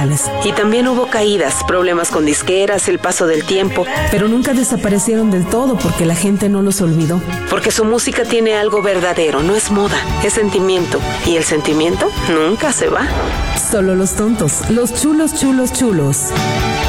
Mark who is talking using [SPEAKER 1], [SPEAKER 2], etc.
[SPEAKER 1] instrumentales.
[SPEAKER 2] Y también hubo caídas, problemas con disqueras, el paso del tiempo.
[SPEAKER 1] Pero nunca desaparecieron del todo porque la gente no los olvidó.
[SPEAKER 2] Porque su música tiene algo verdadero, no es moda, es sentimiento. Y el sentimiento nunca se va.
[SPEAKER 1] Solo los tontos, los chulos, chulos, chulos.